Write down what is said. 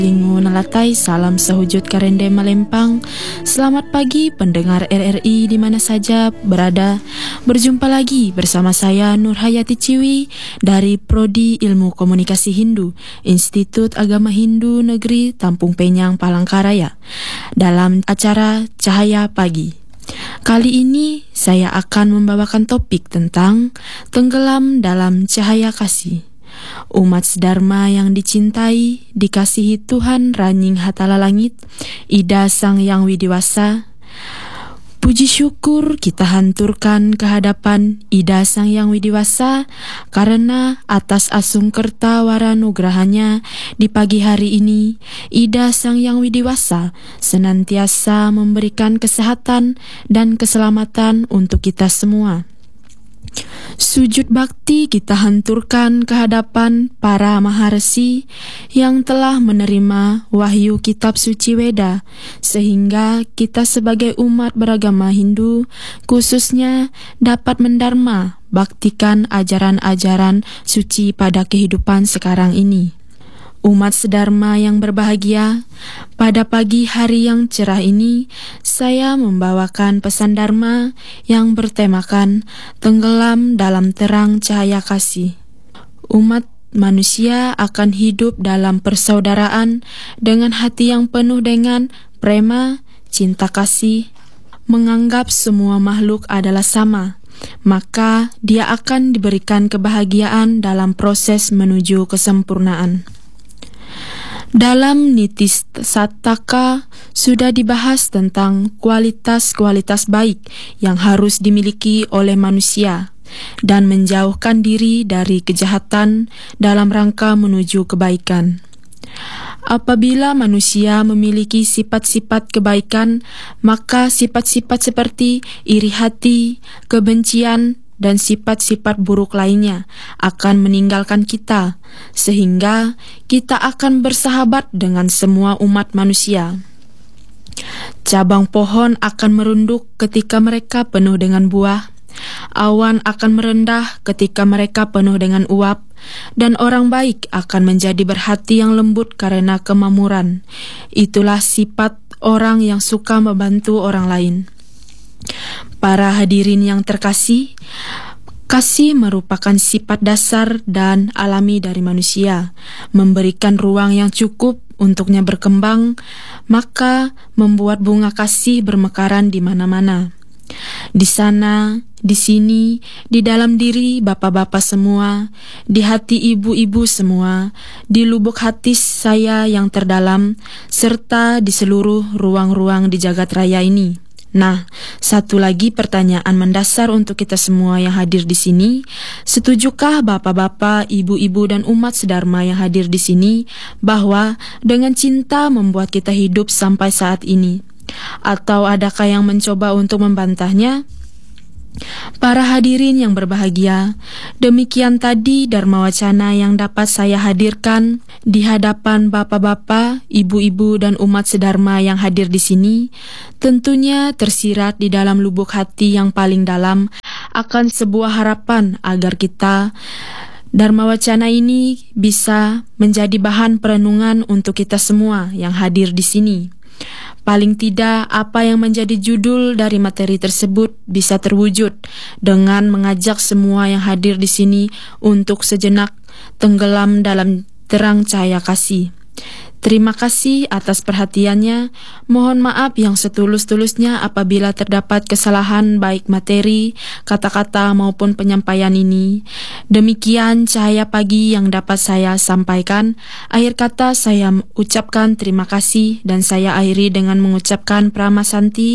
Lingu nalatai, salam sehujud karende melempang. Selamat pagi pendengar RRI di mana saja berada. Berjumpa lagi bersama saya Nur Hayati Ciwi dari Prodi Ilmu Komunikasi Hindu, Institut Agama Hindu Negeri Tampung Penyang, Palangkaraya, dalam acara Cahaya Pagi. Kali ini saya akan membawakan topik tentang tenggelam dalam cahaya kasih. Umat Dharma yang dicintai, dikasihi Tuhan Ranying Hatala Langit, Ida Sang Yang Widiwasa. Puji syukur kita hanturkan kehadapan Ida Sang Yang Widiwasa karena atas asungkerta waranugrahanya di pagi hari ini, Ida Sang Yang Widiwasa senantiasa memberikan kesehatan dan keselamatan untuk kita semua. Sujud bakti kita hanturkan kehadapan para maharesi yang telah menerima wahyu kitab suci Weda, sehingga kita sebagai umat beragama Hindu khususnya dapat mendharma baktikan ajaran-ajaran suci pada kehidupan sekarang ini. Umat sedharma yang berbahagia, pada pagi hari yang cerah ini, saya membawakan pesan dharma yang bertemakan tenggelam dalam terang cahaya kasih. Umat manusia akan hidup dalam persaudaraan dengan hati yang penuh dengan prema, cinta kasih, menganggap semua makhluk adalah sama. Maka dia akan diberikan kebahagiaan dalam proses menuju kesempurnaan. Dalam Niti Sataka sudah dibahas tentang kualitas-kualitas baik yang harus dimiliki oleh manusia dan menjauhkan diri dari kejahatan dalam rangka menuju kebaikan. Apabila manusia memiliki sifat-sifat kebaikan, maka sifat-sifat seperti iri hati, kebencian, dan sifat-sifat buruk lainnya akan meninggalkan kita, sehingga kita akan bersahabat dengan semua umat manusia. Cabang pohon akan merunduk ketika mereka penuh dengan buah, awan akan merendah ketika mereka penuh dengan uap, dan orang baik akan menjadi berhati yang lembut karena kemamuran. Itulah sifat orang yang suka membantu orang lain. Para hadirin yang terkasih, kasih merupakan sifat dasar dan alami dari manusia, memberikan ruang yang cukup untuknya berkembang, maka membuat bunga kasih bermekaran di mana-mana. Di sana, di sini, di dalam diri bapak-bapak semua, di hati ibu-ibu semua, di lubuk hati saya yang terdalam, serta di seluruh ruang-ruang di jagat raya ini. Nah, satu lagi pertanyaan mendasar untuk kita semua yang hadir di sini. Setujukah bapak-bapak, ibu-ibu, dan umat sedharma yang hadir di sini bahwa dengan cinta membuat kita hidup sampai saat ini? Atau adakah yang mencoba untuk membantahnya? Para hadirin yang berbahagia, demikian tadi Dharma Wacana yang dapat saya hadirkan di hadapan bapak-bapak, ibu-ibu, dan umat sedharma yang hadir di sini. Tentunya tersirat di dalam lubuk hati yang paling dalam akan sebuah harapan agar kita Dharma Wacana ini bisa menjadi bahan perenungan untuk kita semua yang hadir di sini. Paling tidak apa yang menjadi judul dari materi tersebut bisa terwujud dengan mengajak semua yang hadir di sini untuk sejenak tenggelam dalam terang cahaya kasih. Terima kasih atas perhatiannya. Mohon maaf yang setulus-tulusnya apabila terdapat kesalahan baik materi, kata-kata maupun penyampaian ini. Demikian cahaya pagi yang dapat saya sampaikan. Akhir kata saya ucapkan terima kasih dan saya akhiri dengan mengucapkan Pramasanti.